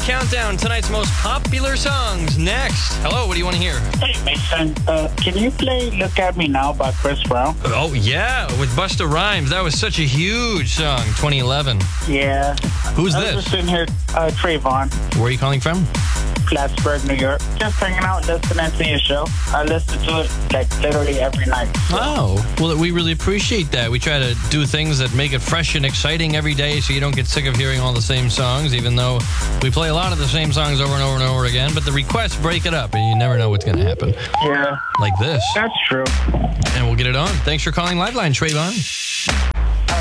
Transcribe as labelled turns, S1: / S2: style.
S1: countdown. Tonight's most popular songs. Next. Hello, what do you want to hear?
S2: Hey, Mason, can you play Look At Me Now by Chris Brown?
S1: Oh, yeah, with Busta Rhymes. That was such a huge song, 2011.
S2: Yeah.
S1: Who's
S2: I was
S1: this?
S2: just sitting here, Trayvon,
S1: Where are you calling from?
S2: Plattsburgh, New York. Just hanging out, listening to your show. I listen to it, like, literally every night.
S1: Oh, well, we really appreciate that. We try to do things that make it fresh and exciting every day so you don't get sick of hearing all the same songs, even though we play a lot of the same songs over and over and over again. But the requests break it up, and you never know what's going to happen.
S2: Yeah.
S1: Like this.
S2: That's true.
S1: And we'll get it on. Thanks for calling Liveline, Trayvon.